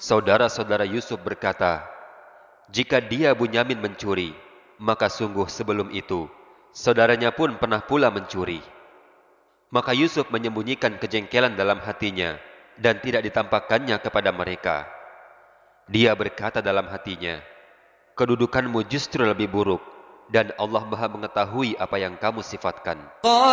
Saudara-saudara Yusuf berkata, jika dia Bunyamin mencuri, maka sungguh sebelum itu, saudaranya pun pernah pula mencuri. Maka Yusuf menyembunyikan kejengkelan dalam hatinya dan tidak ditampakkannya kepada mereka. Dia berkata dalam hatinya, kedudukanmu justru lebih buruk, dan Allah Maha mengetahui apa yang kamu sifatkan.